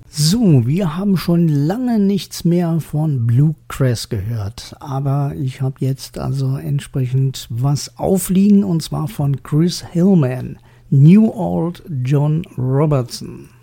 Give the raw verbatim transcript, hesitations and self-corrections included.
So, wir haben schon lange nichts mehr von Bluegrass gehört, aber ich habe jetzt also entsprechend was aufliegen und zwar von Chris Hillman, New Old John Robertson.